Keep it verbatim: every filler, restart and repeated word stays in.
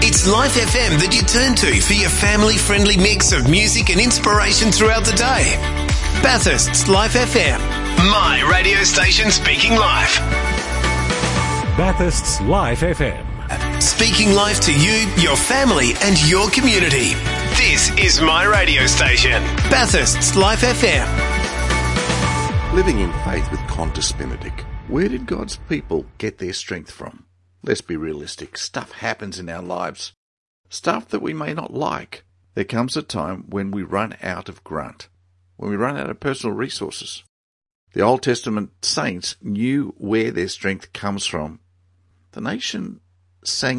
It's Life F M that you turn to for your family-friendly mix of music and inspiration throughout the day. Bathurst's Life F M. My radio station speaking life. Bathurst's Life F M. Speaking life to you, your family and your community. This is my radio station. Bathurst's Life F M. Living in faith with Qantas Benedict. Where did God's people get their strength from? Let's be realistic. Stuff happens in our lives. Stuff that we may not like. There comes a time when we run out of grunt. When we run out of personal resources. The Old Testament saints knew where their strength comes from. The nation sang